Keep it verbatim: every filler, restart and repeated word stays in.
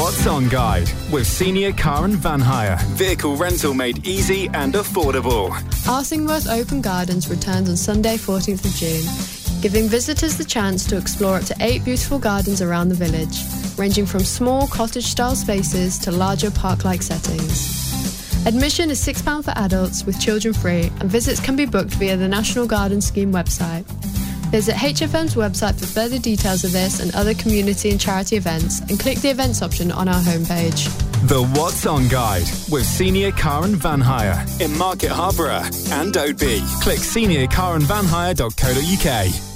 What's On Guide with Senior Car and Van Hire. Vehicle rental made easy and affordable. Arsingworth Open Gardens returns on Sunday fourteenth of June, giving visitors the chance to explore up to eight beautiful gardens around the village, ranging from small cottage-style spaces to larger park-like settings. Admission is six pounds for adults, with children free, and visits can be booked via the National Garden Scheme website. Visit H F M's website for further details of this and other community and charity events, and click the events option on our homepage. The What's On Guide with Senior Car and Van Hire in Market Harborough and Oadby. Click senior car and van hire dot co dot uk.